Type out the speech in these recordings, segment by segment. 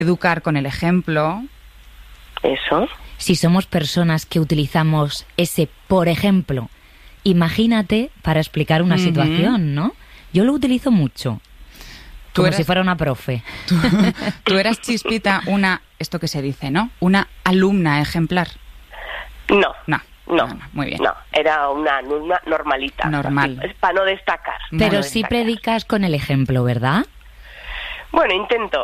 educar con el ejemplo. Eso. Si somos personas que utilizamos ese por ejemplo, imagínate para explicar una situación, ¿no? Yo lo utilizo mucho. Como si fuera una profe. Tú eras, Chispita, esto que se dice, ¿no? Una alumna ejemplar. No. Muy bien. No, era una alumna normalita. Normal. Es para no destacar. Pero sí predicas con el ejemplo, ¿verdad? Bueno, intento.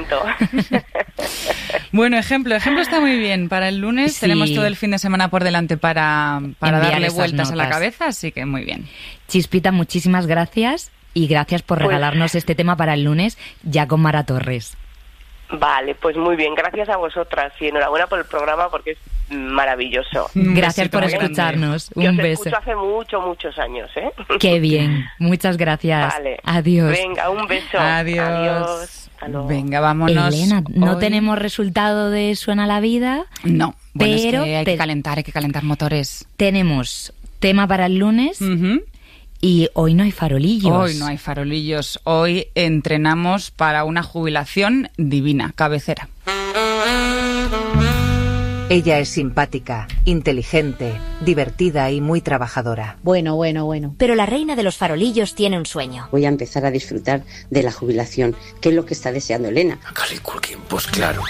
Bueno, ejemplo está muy bien. Para el lunes tenemos todo el fin de semana por delante para darle vueltas a la cabeza, así que muy bien. Chispita, muchísimas gracias y gracias por regalarnos este tema para el lunes ya con Mara Torres. Vale, pues muy bien, gracias a vosotras y enhorabuena por el programa porque es maravilloso. Gracias por escucharnos. Un beso. Yo os escucho hace muchos años, ¿eh? Qué bien, muchas gracias. Vale. Adiós. Venga, un beso. Adiós. Venga, vámonos. Elena, no tenemos resultado de Suena la Vida. No, bueno, pero es que hay que calentar motores. Tenemos tema para el lunes. Y hoy no hay farolillos. Hoy no hay farolillos. Hoy entrenamos para una jubilación divina, cabecera. Ella es simpática, inteligente, divertida y muy trabajadora. Bueno. Pero la reina de los farolillos tiene un sueño. Voy a empezar a disfrutar de la jubilación, que es lo que está deseando Elena. Macaulay Culkin, pues claro.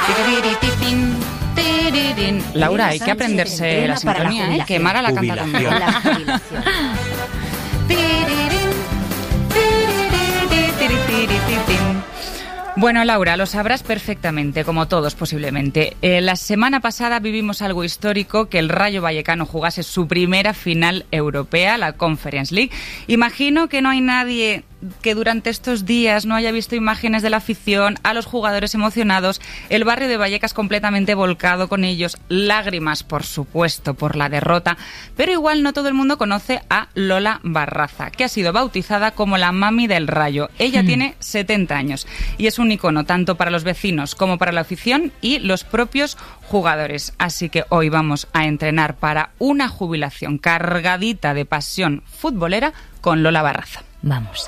Laura, hay que aprenderse la sintonía, ¿eh? Que Mara la canta conmigo. Bueno, Laura, lo sabrás perfectamente, como todos posiblemente. La semana pasada vivimos algo histórico, que el Rayo Vallecano jugase su primera final europea, la Conference League. Imagino que no hay nadie que durante estos días no haya visto imágenes de la afición, a los jugadores emocionados, el barrio de Vallecas completamente volcado con ellos, lágrimas, por supuesto, por la derrota, pero igual no todo el mundo conoce a Lola Barraza, que ha sido bautizada como la mami del Rayo. Ella tiene 70 años y es un icono tanto para los vecinos como para la afición y los propios jugadores. Así que hoy vamos a entrenar para una jubilación cargadita de pasión futbolera con Lola Barraza. Vamos.